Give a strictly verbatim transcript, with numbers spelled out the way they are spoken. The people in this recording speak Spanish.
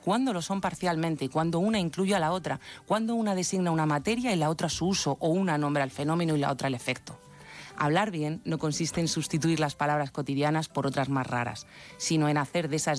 cuándo lo son parcialmente y cuándo una incluye a la otra, cuándo una designa una materia y la otra su uso, o una nombra el fenómeno y la otra el efecto. Hablar bien no consiste en sustituir las palabras cotidianas por otras más raras, sino en hacer de esas